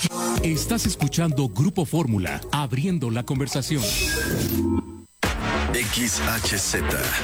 Estás escuchando Grupo Fórmula, abriendo la conversación. XHZ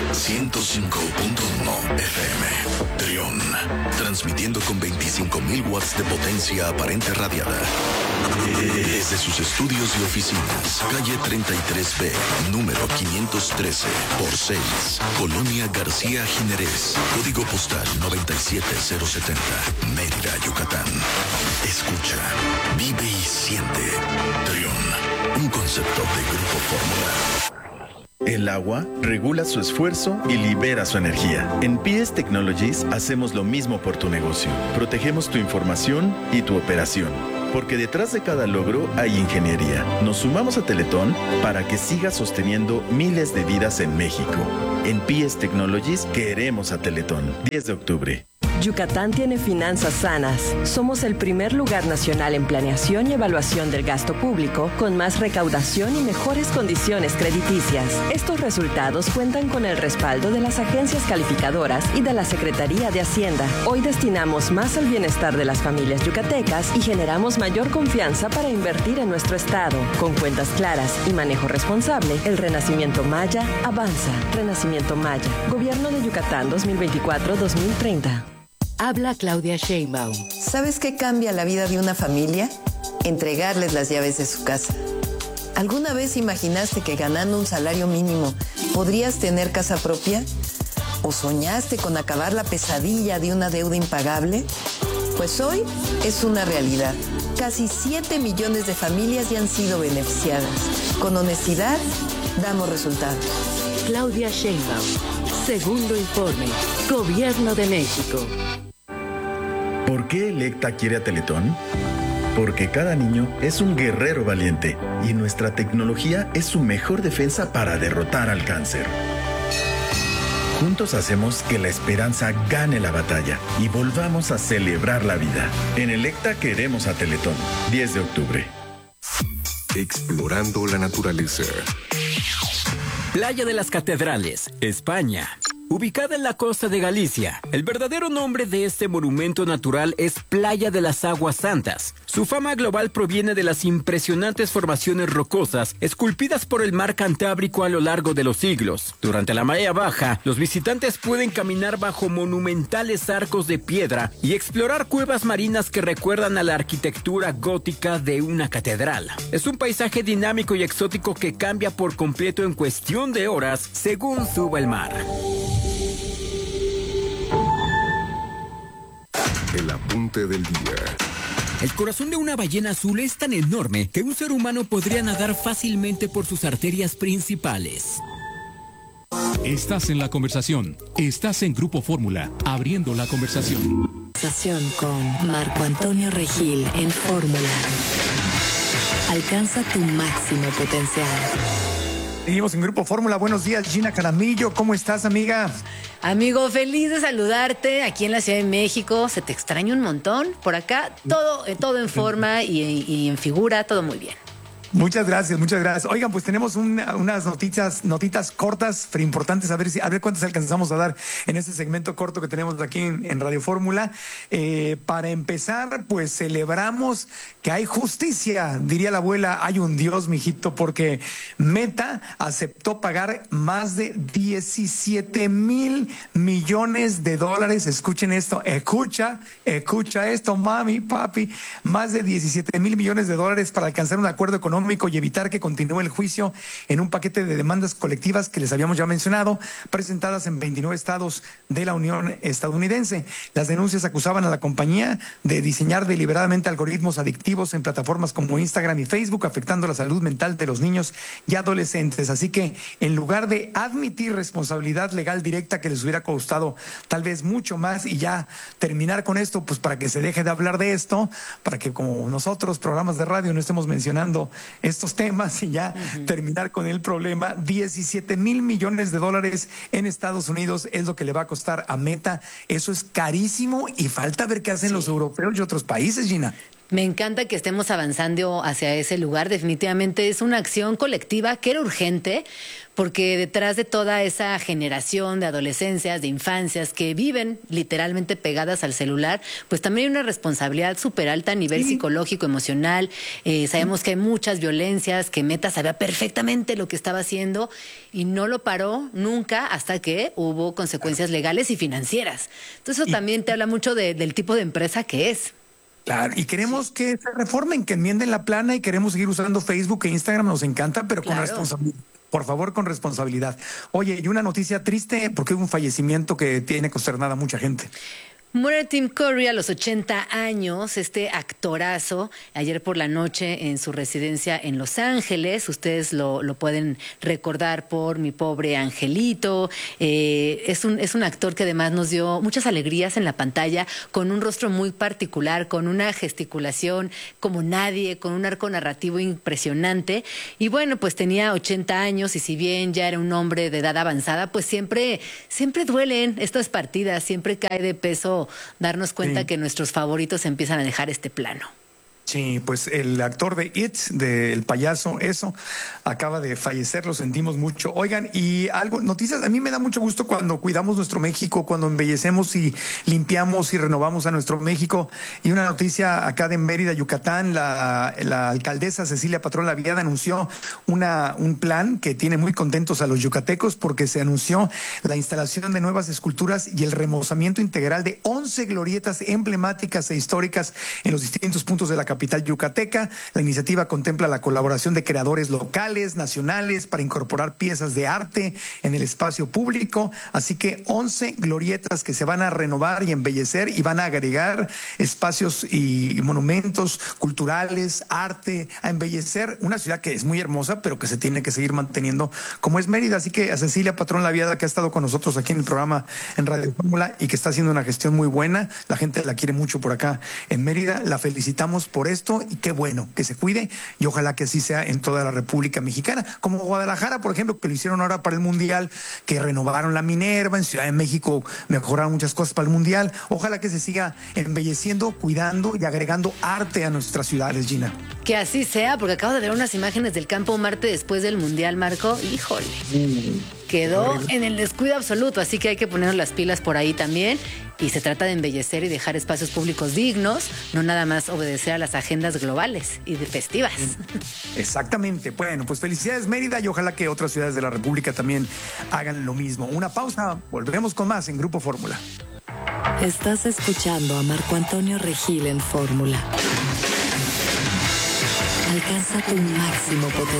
105.1 FM Trión, transmitiendo con 25.000 watts de potencia aparente radiada desde sus estudios y oficinas, calle 33B, número 513 por 6, Colonia García Jiménez, código postal 97070, Mérida, Yucatán. Escucha, vive y siente. Trión, un concepto de Grupo Fórmula. El agua regula su esfuerzo y libera su energía. En PS Technologies hacemos lo mismo por tu negocio. Protegemos tu información y tu operación. Porque detrás de cada logro hay ingeniería. Nos sumamos a Teletón para que siga sosteniendo miles de vidas en México. En PS Technologies queremos a Teletón. 10 de octubre. Yucatán tiene finanzas sanas. Somos el primer lugar nacional en planeación y evaluación del gasto público, con más recaudación y mejores condiciones crediticias. Estos resultados cuentan con el respaldo de las agencias calificadoras y de la Secretaría de Hacienda. Hoy destinamos más al bienestar de las familias yucatecas y generamos mayor confianza para invertir en nuestro estado. Con cuentas claras y manejo responsable, el Renacimiento Maya avanza. Renacimiento Maya. Gobierno de Yucatán 2024-2030. Habla Claudia Sheinbaum. ¿Sabes qué cambia la vida de una familia? Entregarles las llaves de su casa. ¿Alguna vez imaginaste que ganando un salario mínimo podrías tener casa propia? ¿O soñaste con acabar la pesadilla de una deuda impagable? Pues hoy es una realidad. Casi 7 millones de familias ya han sido beneficiadas. Con honestidad, damos resultados. Claudia Sheinbaum. Segundo informe. Gobierno de México. ¿Por qué Electa quiere a Teletón? Porque cada niño es un guerrero valiente y nuestra tecnología es su mejor defensa para derrotar al cáncer. Juntos hacemos que la esperanza gane la batalla y volvamos a celebrar la vida. En Electa queremos a Teletón. 10 de octubre. Explorando la naturaleza. Playa de las Catedrales, España. Ubicada en la costa de Galicia, el verdadero nombre de este monumento natural es Playa de las Aguas Santas. Su fama global proviene de las impresionantes formaciones rocosas esculpidas por el mar Cantábrico a lo largo de los siglos. Durante la marea baja, los visitantes pueden caminar bajo monumentales arcos de piedra y explorar cuevas marinas que recuerdan a la arquitectura gótica de una catedral. Es un paisaje dinámico y exótico que cambia por completo en cuestión de horas según suba el mar. El apunte del día. El corazón de una ballena azul es tan enorme que un ser humano podría nadar fácilmente por sus arterias principales. Estás en la conversación. Estás en Grupo Fórmula, abriendo la conversación. Conversación con Marco Antonio Regil en Fórmula. Alcanza tu máximo potencial. Seguimos en Grupo Fórmula. Buenos días, Gina Caramillo. ¿Cómo estás, amiga? Amigo, feliz de saludarte aquí en la Ciudad de México. Se te extraña un montón. Por acá, todo en forma y en figura, todo muy bien. Muchas gracias, muchas gracias. Oigan, pues tenemos unas notitas cortas, pero importantes, a ver cuántas alcanzamos a dar en este segmento corto que tenemos aquí en Radio Fórmula. Para empezar, pues celebramos que hay justicia, diría la abuela, hay un Dios, mijito, porque Meta aceptó pagar más de 17,000 millones de dólares. Escuchen esto, escucha esto, mami, papi, más de 17,000 millones de dólares para alcanzar un acuerdo económico y evitar que continúe el juicio en un paquete de demandas colectivas que les habíamos ya mencionado, presentadas en 29 estados de la Unión estadounidense. Las denuncias acusaban a la compañía de diseñar deliberadamente algoritmos adictivos en plataformas como Instagram y Facebook, afectando la salud mental de los niños y adolescentes. Así que, en lugar de admitir responsabilidad legal directa que les hubiera costado tal vez mucho más y ya terminar con esto, pues para que se deje de hablar de esto, para que como nosotros, programas de radio, no estemos mencionando estos temas y ya terminar con el problema. 17,000 millones de dólares en Estados Unidos es lo que le va a costar a Meta. Eso es carísimo y falta ver qué hacen los europeos y otros países, Gina. Me encanta que estemos avanzando hacia ese lugar. Definitivamente es una acción colectiva que era urgente, porque detrás de toda esa generación de adolescencias, de infancias que viven literalmente pegadas al celular, pues también hay una responsabilidad súper alta a nivel psicológico, emocional. Sabemos que hay muchas violencias, que Meta sabía perfectamente lo que estaba haciendo y no lo paró nunca hasta que hubo consecuencias legales y financieras. Entonces eso también te habla mucho del tipo de empresa que es. Claro, y queremos que se reformen, que enmienden la plana y queremos seguir usando Facebook e Instagram, nos encanta, pero con responsabilidad. Por favor, con responsabilidad. Oye, y una noticia triste porque hubo un fallecimiento que tiene consternada a mucha gente. Muere Tim Curry a los 80 años, este actorazo, ayer por la noche en su residencia en Los Ángeles. Ustedes lo pueden recordar por Mi Pobre Angelito. Es un actor que además nos dio muchas alegrías en la pantalla, con un rostro muy particular, con una gesticulación como nadie, con un arco narrativo impresionante. Y bueno, pues tenía 80 años y si bien ya era un hombre de edad avanzada, pues siempre duelen estas partidas, siempre cae de peso darnos cuenta que nuestros favoritos empiezan a dejar este plano. Sí, pues el actor de It, del payaso, eso, acaba de fallecer, lo sentimos mucho. Oigan, y noticias, a mí me da mucho gusto cuando cuidamos nuestro México, cuando embellecemos y limpiamos y renovamos a nuestro México. Y una noticia acá de Mérida, Yucatán, la alcaldesa Cecilia Patrón Laviada anunció un plan que tiene muy contentos a los yucatecos porque se anunció la instalación de nuevas esculturas y el remozamiento integral de 11 glorietas emblemáticas e históricas en los distintos puntos de la capital yucateca. La iniciativa contempla la colaboración de creadores locales, nacionales, para incorporar piezas de arte en el espacio público. Así que 11 glorietas que se van a renovar y embellecer y van a agregar espacios y monumentos culturales, arte, a embellecer una ciudad que es muy hermosa, pero que se tiene que seguir manteniendo como es Mérida. Así que a Cecilia Patrón Laviada, que ha estado con nosotros aquí en el programa en Radio Fórmula y que está haciendo una gestión muy buena, la gente la quiere mucho por acá en Mérida, la felicitamos por esto y qué bueno que se cuide y ojalá que así sea en toda la República Mexicana, como Guadalajara, por ejemplo, que lo hicieron ahora para el Mundial, que renovaron la Minerva, en Ciudad de México mejoraron muchas cosas para el Mundial. Ojalá que se siga embelleciendo, cuidando y agregando arte a nuestras ciudades, Gina. Que así sea, porque acabo de ver unas imágenes del Campo Marte después del Mundial, Marco. Híjole. Quedó en el descuido absoluto, así que hay que ponernos las pilas por ahí también. Y se trata de embellecer y dejar espacios públicos dignos, no nada más obedecer a las agendas globales y de festivas. Exactamente. Bueno, pues felicidades Mérida y ojalá que otras ciudades de la República también hagan lo mismo. Una pausa, volveremos con más en Grupo Fórmula. Estás escuchando a Marco Antonio Regil en Fórmula. Alcanza tu máximo potencial.